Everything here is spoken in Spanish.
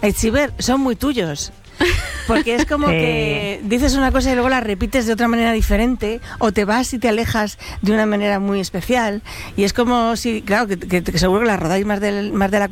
Aitziber, son muy tuyos. Porque es como que dices una cosa y luego la repites de otra manera diferente, o te vas y te alejas de una manera muy especial, y es como si, claro, que seguro que la rodáis más de la